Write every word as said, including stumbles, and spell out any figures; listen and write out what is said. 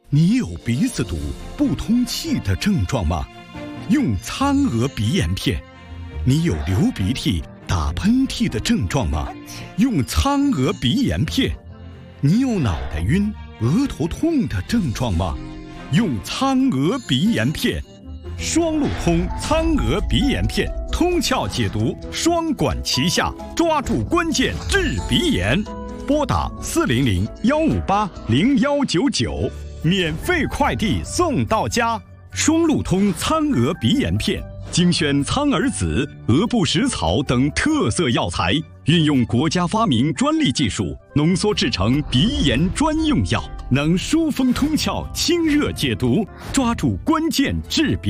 你有鼻子堵、不通气的症状吗？用苍鹅鼻炎片。你有流鼻涕、打喷嚏的症状吗？用苍鹅鼻炎片。你有脑袋晕、额头痛的症状吗？用苍鹅鼻炎片。双路通苍鹅鼻炎片，通窍解毒，双管齐下，抓住关键治鼻炎。拨打四零零幺五八零幺九九，免费快递送到家。双路通苍鹅鼻炎片，精选苍耳子、鹅不食草等特色药材，运用国家发明专利技术，浓缩制成鼻炎专用药，能疏风通窍、清热解毒，抓住关键治鼻。